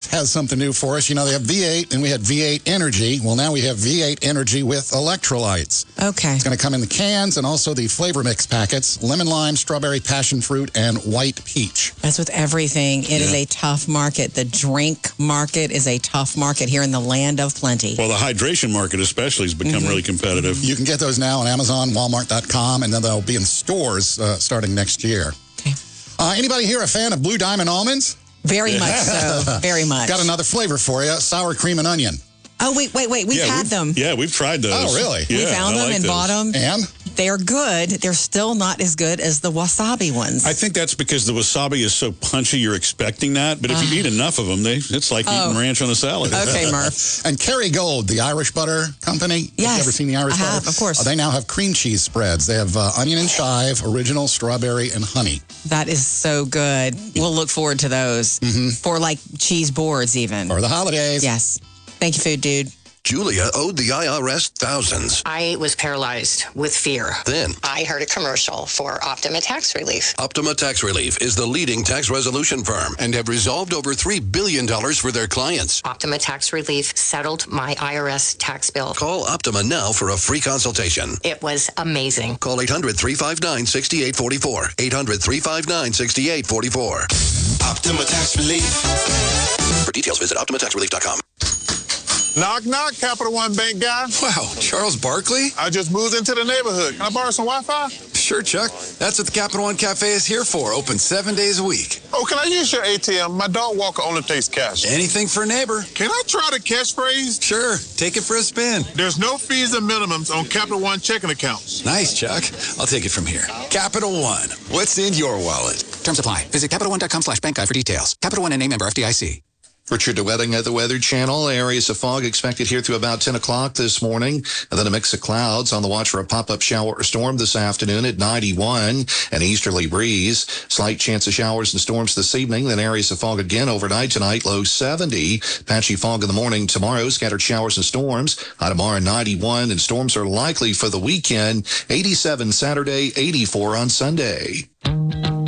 has something new for us. You know, they have V8, and we had V8 Energy. Well, now we have V8 Energy with electrolytes. Okay. It's going to come in the cans and also the flavor mix packets, lemon, lime, strawberry, passion fruit, and white peach. That's with everything. It is a tough market. The drink market is a tough market here in the land of plenty. Well, the hydration market especially has become really competitive. You can get those now on Amazon, Walmart.com, and then they'll be in stores starting next year. Okay. Anybody here a fan of Blue Diamond almonds? Very much so. Very much. Got another flavor for you, sour cream and onion. Oh, wait. We've had them. Yeah, we've tried those. Oh, really? We Yeah, found them and bought them. And? They're good. They're still not as good as the wasabi ones. I think that's because the wasabi is so punchy, you're expecting that. But if you eat enough of them, it's like eating ranch on a salad. Okay, Murph. And Kerrygold, the Irish butter company. Yes. Have you ever seen the Irish butter? I have, of course. They now have cream cheese spreads. They have onion and chive, original, strawberry, and honey. That is so good. We'll look forward to those for like cheese boards even. For the holidays. Yes. Thank you, Food Dude. Julia owed the IRS thousands. I was paralyzed with fear. Then, I heard a commercial for Optima Tax Relief. Optima Tax Relief is the leading tax resolution firm and have resolved over $3 billion for their clients. Optima Tax Relief settled my IRS tax bill. Call Optima now for a free consultation. It was amazing. Call 800-359-6844. 800-359-6844. Optima Tax Relief. For details, visit OptimaTaxRelief.com. Knock, knock, Capital One Bank guy. Wow, Charles Barkley? I just moved into the neighborhood. Can I borrow some Wi-Fi? Sure, Chuck. That's what the Capital One Cafe is here for. Open 7 days a week. Oh, can I use your ATM? My dog walker only takes cash. Anything for a neighbor. Can I try the catchphrase? Sure. Take it for a spin. There's no fees and minimums on Capital One checking accounts. Nice, Chuck. I'll take it from here. Capital One. What's in your wallet? Terms apply. Visit CapitalOne.com/bankguide for details. Capital One and a member FDIC. Richard DeWetting at the Weather Channel. Areas of fog expected here through about 10 o'clock this morning. And then a mix of clouds on the watch for a pop-up shower or storm this afternoon at 91. An easterly breeze. Slight chance of showers and storms this evening. Then areas of fog again overnight tonight. Low 70. Patchy fog in the morning tomorrow. Scattered showers and storms. High tomorrow 91. And storms are likely for the weekend. 87 Saturday, 84 on Sunday.